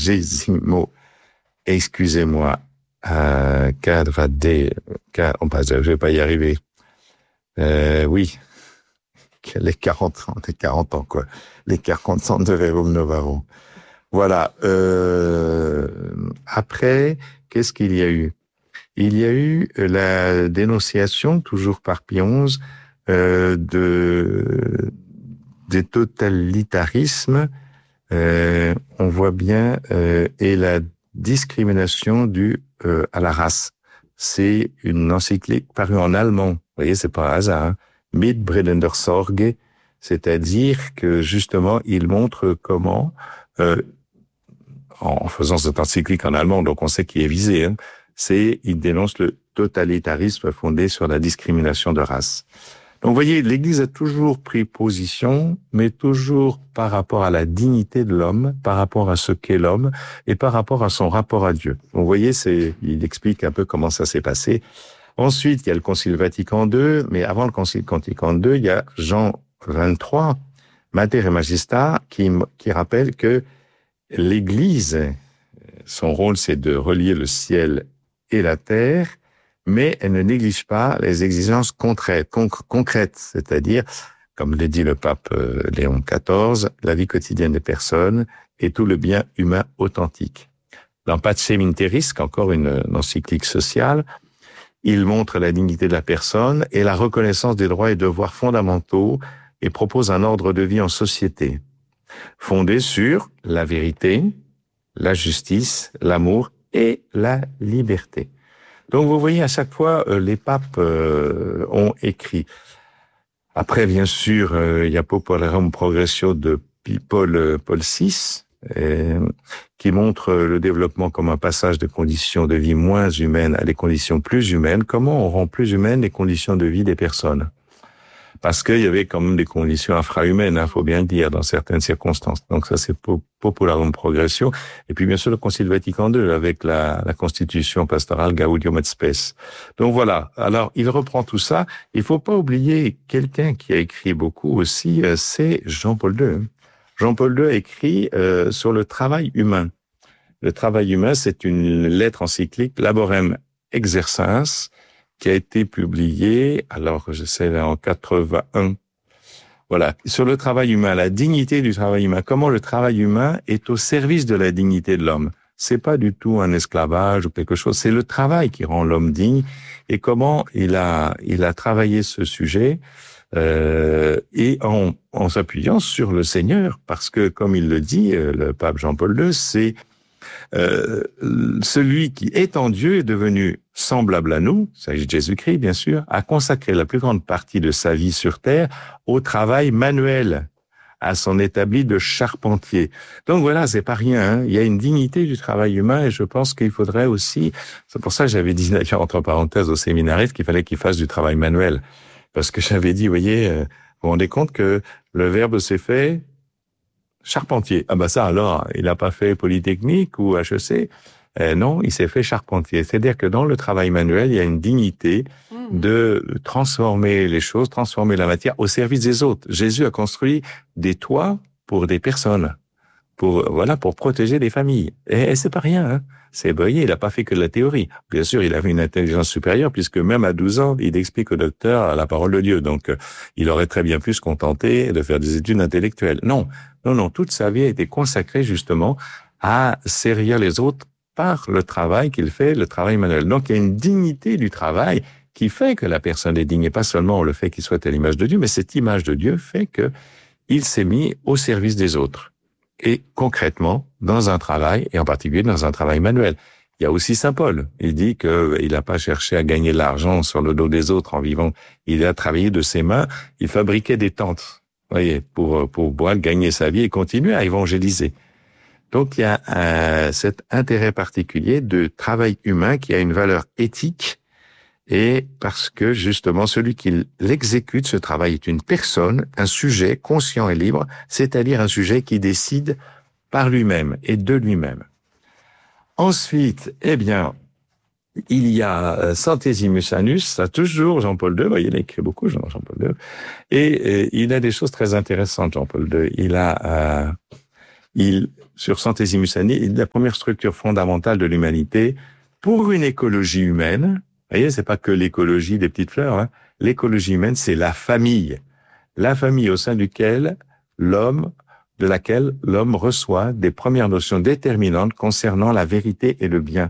quadragésimo, excusez-moi, je vais pas y arriver. Oui, les 40 ans, quoi. Les 40 ans de Rerum Novarum. Voilà. Après, qu'est-ce qu'il y a eu? Il y a eu la dénonciation, toujours par Pie XI, des totalitarismes, on voit bien, et la discrimination due à la race. C'est une encyclique parue en allemand. Vous voyez, c'est pas un hasard. Hein. Mitbreidender Sorge, c'est-à-dire que justement, il montre comment, en faisant cette encyclique en allemand, donc on sait qui est visé, hein, il dénonce le totalitarisme fondé sur la discrimination de race. Donc, vous voyez, l'Église a toujours pris position, mais toujours par rapport à la dignité de l'homme, par rapport à ce qu'est l'homme, et par rapport à son rapport à Dieu. Donc, vous voyez, il explique un peu comment ça s'est passé. Ensuite, il y a le Concile Vatican II, mais avant le Concile Vatican II, il y a Jean XXIII, Mater et Majestat, qui rappelle que l'Église, son rôle, c'est de relier le ciel et la terre, mais elle ne néglige pas les exigences concrètes, c'est-à-dire, comme l'a dit le pape Léon XIV, la vie quotidienne des personnes et tout le bien humain authentique. Dans Pacem in Terris, encore une encyclique sociale, il montre la dignité de la personne et la reconnaissance des droits et devoirs fondamentaux et propose un ordre de vie en société, fondé sur la vérité, la justice, l'amour et la liberté. Donc, vous voyez, à chaque fois, les papes ont écrit. Après, bien sûr, il y a Popularum Progressio de Paul VI, qui montre le développement comme un passage de conditions de vie moins humaines à des conditions plus humaines. Comment on rend plus humaines les conditions de vie des personnes? Parce qu'il y avait quand même des conditions infrahumaines, faut bien le dire, dans certaines circonstances. Donc ça, c'est Popularum Progressio. Et puis, bien sûr, le Concile Vatican II, avec la constitution pastorale Gaudium et Spes. Donc voilà. Alors, il reprend tout ça. Il faut pas oublier quelqu'un qui a écrit beaucoup aussi, c'est Jean-Paul II. Jean-Paul II a écrit sur le travail humain. Le travail humain, c'est une lettre encyclique, Laborem Exercens, qui a été publié, alors je sais là en 81, voilà, sur le travail humain, la dignité du travail humain, comment le travail humain est au service de la dignité de l'homme. C'est pas du tout un esclavage ou quelque chose, c'est le travail qui rend l'homme digne et comment il a travaillé ce sujet et en s'appuyant sur le Seigneur, parce que comme il le dit, le pape Jean-Paul II, c'est celui qui étant Dieu est devenu semblable à nous, il s'agit de Jésus-Christ bien sûr, a consacré la plus grande partie de sa vie sur terre au travail manuel, à son établi de charpentier. Donc voilà, c'est pas rien, hein. Il y a une dignité du travail humain et je pense qu'il faudrait aussi, c'est pour ça que j'avais dit d'ailleurs entre parenthèses aux séminaristes qu'il fallait qu'ils fassent du travail manuel, parce que j'avais dit, vous voyez, vous vous rendez compte que le verbe s'est fait charpentier. Ah bah ça alors, il n'a pas fait Polytechnique ou HEC. Non, il s'est fait charpentier. C'est-à-dire que dans le travail manuel, il y a une dignité de transformer les choses, transformer la matière au service des autres. Jésus a construit des toits pour des personnes, pour protéger des familles. Et c'est pas rien, hein. C'est, vous voyez, il n'a pas fait que de la théorie. Bien sûr, il avait une intelligence supérieure puisque même à 12 ans, il explique au docteur la parole de Dieu. Donc, il aurait très bien pu se contenter de faire des études intellectuelles. Non, toute sa vie a été consacrée justement à servir les autres par le travail qu'il fait, le travail manuel. Donc, il y a une dignité du travail qui fait que la personne est digne, et pas seulement le fait qu'il soit à l'image de Dieu, mais cette image de Dieu fait que il s'est mis au service des autres. Et concrètement, dans un travail, et en particulier dans un travail manuel. Il y a aussi Saint Paul. Il dit qu'il n'a pas cherché à gagner de l'argent sur le dos des autres en vivant. Il a travaillé de ses mains. Il fabriquait des tentes, vous voyez, pour pouvoir gagner sa vie et continuer à évangéliser. Donc, il y a cet intérêt particulier de travail humain qui a une valeur éthique et parce que, justement, celui qui l'exécute, ce travail est une personne, un sujet conscient et libre, c'est-à-dire un sujet qui décide par lui-même et de lui-même. Ensuite, il y a Centesimus Annus, ça toujours Jean-Paul II, il a écrit beaucoup Jean-Paul II, et il a des choses très intéressantes, Jean-Paul II. sur Centesimus Annii, il dit la première structure fondamentale de l'humanité pour une écologie humaine. Vous voyez, c'est pas que l'écologie des petites fleurs, hein. L'écologie humaine, c'est la famille. La famille au sein de laquelle l'homme reçoit des premières notions déterminantes concernant la vérité et le bien,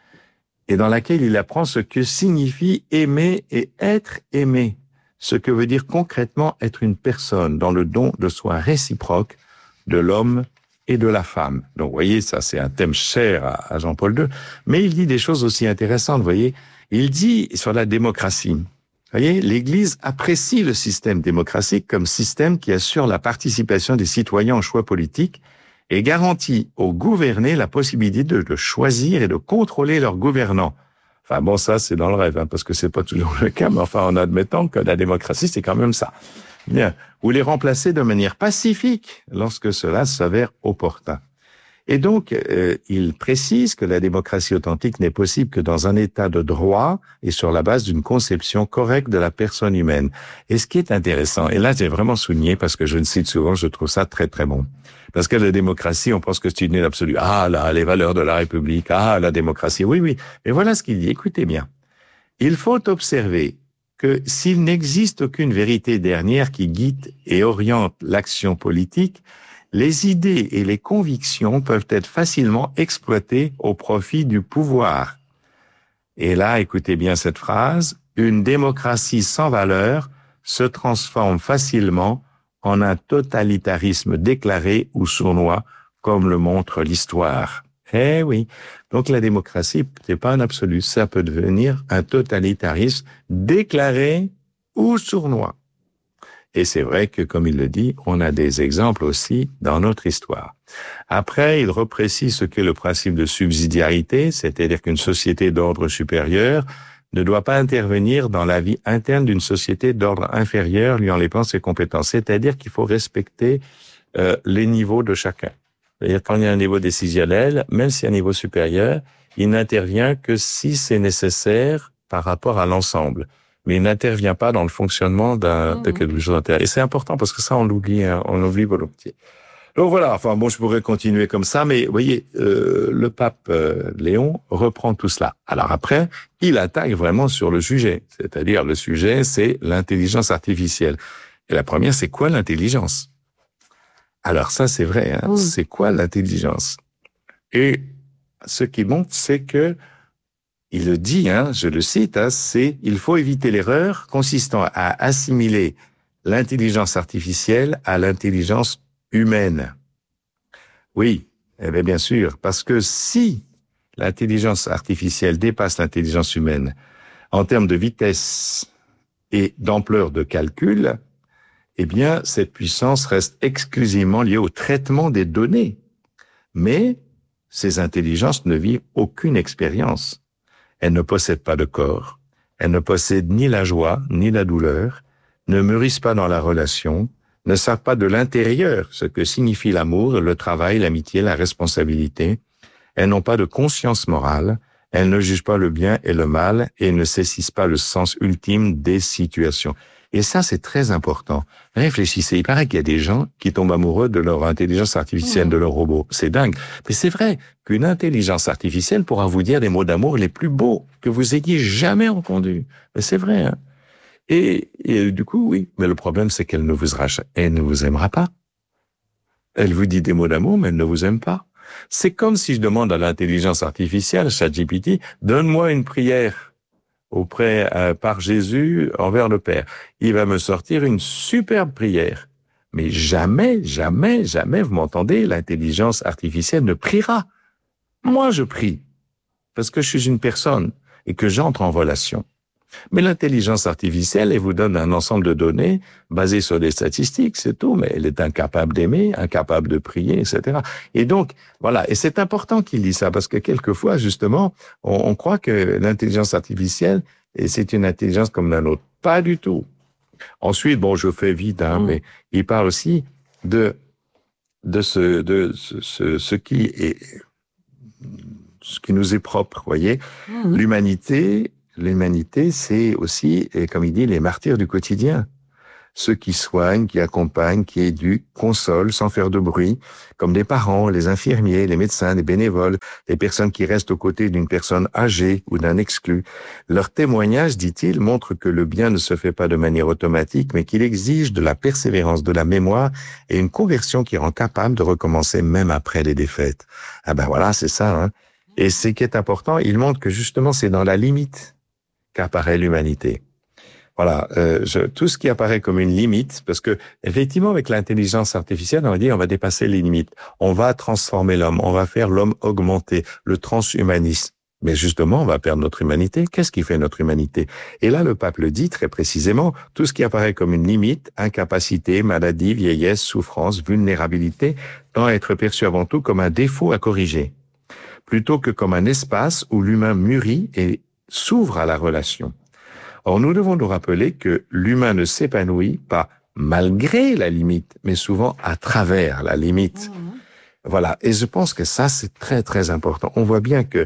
et dans laquelle il apprend ce que signifie aimer et être aimé, ce que veut dire concrètement être une personne dans le don de soi réciproque de l'homme et de la femme. Donc, vous voyez, ça, c'est un thème cher à Jean-Paul II, mais il dit des choses aussi intéressantes, vous voyez. Il dit sur la démocratie, vous voyez, l'Église apprécie le système démocratique comme système qui assure la participation des citoyens aux choix politiques et garantit aux gouvernés la possibilité de choisir et de contrôler leurs gouvernants. Enfin bon, ça c'est dans le rêve, hein, parce que c'est pas toujours le cas, mais enfin en admettant que la démocratie c'est quand même ça. Bien, ou les remplacer de manière pacifique lorsque cela s'avère opportun. Et donc, il précise que la démocratie authentique n'est possible que dans un état de droit et sur la base d'une conception correcte de la personne humaine. Et ce qui est intéressant, et là j'ai vraiment souligné parce que je le cite souvent, je trouve ça très très bon. Parce que la démocratie, on pense que c'est une idée absolue. Ah là, les valeurs de la République, ah la démocratie, oui, oui. Mais voilà ce qu'il dit, écoutez bien. Il faut observer que s'il n'existe aucune vérité dernière qui guide et oriente l'action politique, les idées et les convictions peuvent être facilement exploitées au profit du pouvoir. Et là, écoutez bien cette phrase, une démocratie sans valeur se transforme facilement en un totalitarisme déclaré ou sournois, comme le montre l'histoire. Eh oui. Donc la démocratie, c'est pas un absolu, ça peut devenir un totalitarisme déclaré ou sournois. Et c'est vrai que, comme il le dit, on a des exemples aussi dans notre histoire. Après, il reprécise ce qu'est le principe de subsidiarité, c'est-à-dire qu'une société d'ordre supérieur ne doit pas intervenir dans la vie interne d'une société d'ordre inférieur, lui enlevant ses compétences. C'est-à-dire qu'il faut respecter les niveaux de chacun. C'est-à-dire quand il y a un niveau décisionnel, même s'il y a un niveau supérieur, il n'intervient que si c'est nécessaire par rapport à l'ensemble. Mais il n'intervient pas dans le fonctionnement de quelque chose d'intérieur. Et c'est important parce que ça, on l'oublie volontiers. Donc voilà, enfin bon, je pourrais continuer comme ça, mais vous voyez, le pape Léon reprend tout cela. Alors après, il attaque vraiment sur le sujet. C'est-à-dire, le sujet, c'est l'intelligence artificielle. Et la première, c'est quoi l'intelligence? Alors ça, c'est vrai, hein, c'est quoi l'intelligence? Et ce qui montre, c'est que il le dit, hein, je le cite, hein, c'est « Il faut éviter l'erreur consistant à assimiler l'intelligence artificielle à l'intelligence humaine. » Oui, eh bien sûr, parce que si l'intelligence artificielle dépasse l'intelligence humaine en termes de vitesse et d'ampleur de calcul, eh bien, cette puissance reste exclusivement liée au traitement des données. Mais ces intelligences ne vivent aucune expérience. Elles ne possèdent pas de corps, elles ne possèdent ni la joie, ni la douleur, ne mûrissent pas dans la relation, ne savent pas de l'intérieur ce que signifie l'amour, le travail, l'amitié, la responsabilité. Elles n'ont pas de conscience morale, elles ne jugent pas le bien et le mal et ne saisissent pas le sens ultime des situations. Et ça, c'est très important. Réfléchissez, il paraît qu'il y a des gens qui tombent amoureux de leur intelligence artificielle, de leur robot. C'est dingue. Mais c'est vrai qu'une intelligence artificielle pourra vous dire des mots d'amour les plus beaux que vous ayez jamais entendus. Mais c'est vrai, hein. Et du coup, oui. Mais le problème, c'est qu'elle ne vous aimera pas. Elle vous dit des mots d'amour, mais elle ne vous aime pas. C'est comme si je demande à l'intelligence artificielle, ChatGPT, donne-moi une prière par Jésus envers le Père. Il va me sortir une superbe prière. Mais jamais, jamais, jamais, vous m'entendez, l'intelligence artificielle ne priera. Moi, je prie, parce que je suis une personne et que j'entre en relation. Mais l'intelligence artificielle, elle vous donne un ensemble de données basées sur des statistiques, c'est tout, mais elle est incapable d'aimer, incapable de prier, etc. Et donc, voilà, et c'est important qu'il dise ça, parce que quelquefois, justement, on croit que l'intelligence artificielle, et c'est une intelligence comme la nôtre. Pas du tout. Ensuite, bon, je fais vite, hein, mais il parle aussi de ce qui nous est propre, vous voyez. L'humanité, c'est aussi, et comme il dit, les martyrs du quotidien. ceux qui soignent, qui accompagnent, qui éduquent, consolent sans faire de bruit, comme des parents, les infirmiers, les médecins, les bénévoles, les personnes qui restent aux côtés d'une personne âgée ou d'un exclu. Leur témoignage, dit-il, montre que le bien ne se fait pas de manière automatique, mais qu'il exige de la persévérance, de la mémoire et une conversion qui rend capable de recommencer même après les défaites. Ah ben voilà, c'est ça, hein. Et ce qui est important, il montre que justement c'est dans la limite qu'apparaît l'humanité. Voilà, tout ce qui apparaît comme une limite, parce que effectivement avec l'intelligence artificielle, on va dire on va dépasser les limites, on va transformer l'homme, on va faire l'homme augmenté, le transhumanisme. Mais justement, on va perdre notre humanité. Qu'est-ce qui fait notre humanité? Et là, le pape le dit très précisément, tout ce qui apparaît comme une limite, incapacité, maladie, vieillesse, souffrance, vulnérabilité, tend à être perçu avant tout comme un défaut à corriger, plutôt que comme un espace où l'humain mûrit et s'ouvre à la relation. Or, nous devons nous rappeler que l'humain ne s'épanouit pas malgré la limite, mais souvent à travers la limite. Voilà, et je pense que ça, c'est très, très important. On voit bien que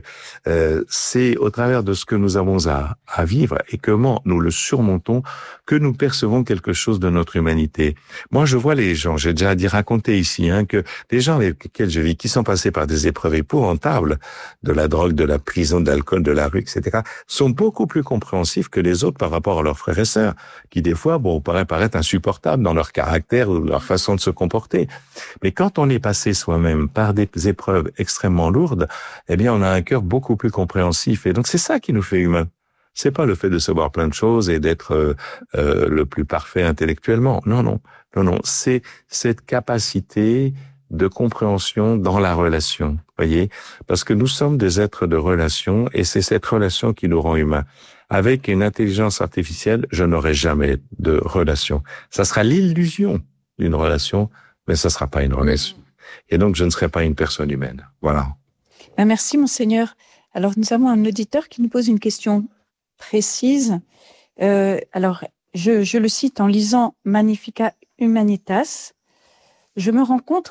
c'est au travers de ce que nous avons à vivre et comment nous le surmontons que nous percevons quelque chose de notre humanité. Moi, je vois les gens, j'ai déjà dit raconter ici, que des gens avec lesquels je vis, qui sont passés par des épreuves épouvantables, de la drogue, de la prison, de l'alcool, de la rue, etc., sont beaucoup plus compréhensifs que les autres par rapport à leurs frères et sœurs, qui des fois, paraître insupportables dans leur caractère ou leur façon de se comporter. Mais quand on est passé soi-même par des épreuves extrêmement lourdes, eh bien, on a un cœur beaucoup plus compréhensif. Et donc, c'est ça qui nous fait humains. C'est pas le fait de savoir plein de choses et d'être le plus parfait intellectuellement. Non. C'est cette capacité de compréhension dans la relation. Voyez, parce que nous sommes des êtres de relation et c'est cette relation qui nous rend humains. Avec une intelligence artificielle, je n'aurai jamais de relation. Ça sera l'illusion d'une relation, mais ça sera pas une relation. Et donc, je ne serai pas une personne humaine. Voilà. Merci, Monseigneur. Alors, nous avons un auditeur qui nous pose une question précise. Alors, je le cite en lisant Magnificat Humanitas. Je me rends compte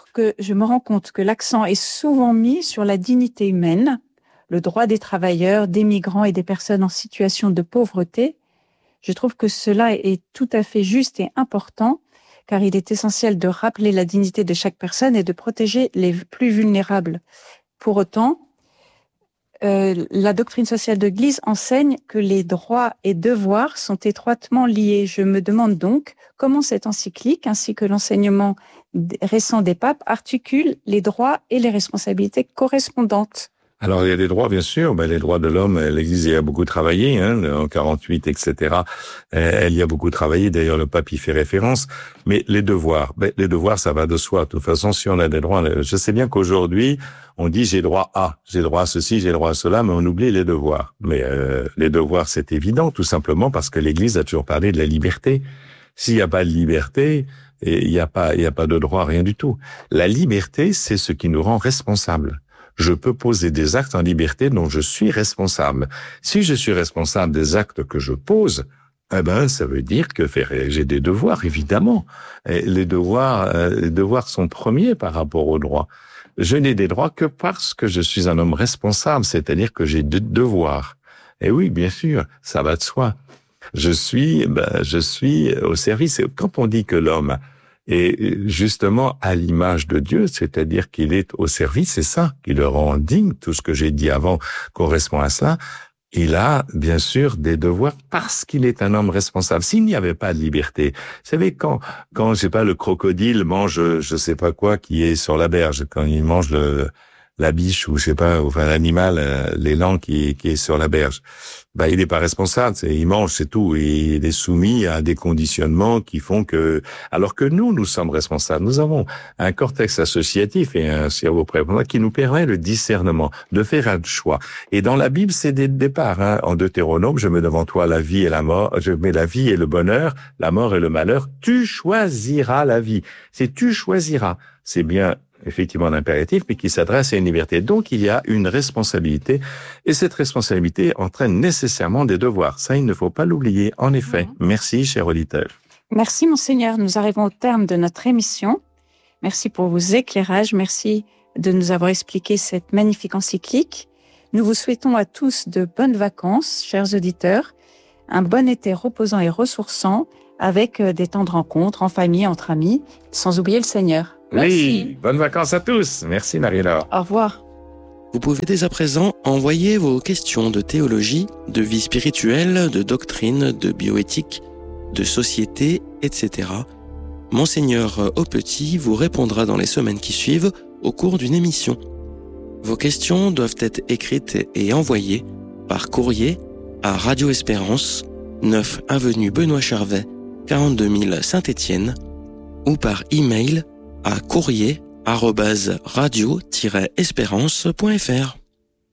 que l'accent est souvent mis sur la dignité humaine, le droit des travailleurs, des migrants et des personnes en situation de pauvreté. Je trouve que cela est tout à fait juste et important, car il est essentiel de rappeler la dignité de chaque personne et de protéger les plus vulnérables. Pour autant, la doctrine sociale de l'Église enseigne que les droits et devoirs sont étroitement liés. Je me demande donc comment cette encyclique, ainsi que l'enseignement récent des papes, articulent les droits et les responsabilités correspondantes. Alors, il y a des droits, bien sûr. Les droits de l'homme, l'Église y a beaucoup travaillé, en 48, etc. Elle y a beaucoup travaillé. D'ailleurs, le pape y fait référence. Mais les devoirs, ça va de soi. De toute façon, si on a des droits, je sais bien qu'aujourd'hui, on dit j'ai droit à ceci, j'ai droit à cela, mais on oublie les devoirs. Mais les devoirs, c'est évident, tout simplement parce que l'Église a toujours parlé de la liberté. S'il n'y a pas de liberté, il n'y a pas de droit, rien du tout. La liberté, c'est ce qui nous rend responsables. Je peux poser des actes en liberté dont je suis responsable. Si je suis responsable des actes que je pose, ça veut dire que j'ai des devoirs, évidemment. Et les devoirs sont premiers par rapport aux droits. Je n'ai des droits que parce que je suis un homme responsable, c'est-à-dire que j'ai des devoirs. Et oui, bien sûr, ça va de soi. Je suis au service. Et quand on dit que l'homme est justement à l'image de Dieu, c'est-à-dire qu'il est au service, c'est ça qui le rend digne. Tout ce que j'ai dit avant correspond à cela. Il a, bien sûr, des devoirs parce qu'il est un homme responsable. S'il n'y avait pas de liberté, vous savez, quand, je sais pas, le crocodile mange, je sais pas quoi, qui est sur la berge, quand il mange la biche ou je sais pas, enfin l'animal, l'élan qui est sur la berge. Il n'est pas responsable, il mange, c'est tout, et il est soumis à des conditionnements qui font que, alors que nous sommes responsables. Nous avons un cortex associatif et un cerveau prépondérant qui nous permet le discernement, de faire un choix. Et dans la Bible, c'est dès le départ, en Deutéronome, je mets devant toi la vie et la mort, je mets la vie et le bonheur, la mort et le malheur, tu choisiras la vie. C'est tu choisiras. C'est bien effectivement un impératif, mais qui s'adresse à une liberté. Donc, il y a une responsabilité, et cette responsabilité entraîne nécessairement des devoirs. Ça, il ne faut pas l'oublier, en effet. Merci, cher auditeur. Merci, Monseigneur. Nous arrivons au terme de notre émission. Merci pour vos éclairages. Merci de nous avoir expliqué cette magnifique encyclique. Nous vous souhaitons à tous de bonnes vacances, chers auditeurs, un bon été reposant et ressourçant, avec des temps de rencontre en famille, entre amis, sans oublier le Seigneur. Merci. Oui, bonnes vacances à tous. Merci Marie-Laure. Au revoir. Vous pouvez dès à présent envoyer vos questions de théologie, de vie spirituelle, de doctrine, de bioéthique, de société, etc. Monseigneur Aupetit vous répondra dans les semaines qui suivent au cours d'une émission. Vos questions doivent être écrites et envoyées par courrier à Radio Espérance, 9 avenue Benoît Charvet, 42 000 Saint-Étienne, ou par email à courrier@radio-espérance.fr.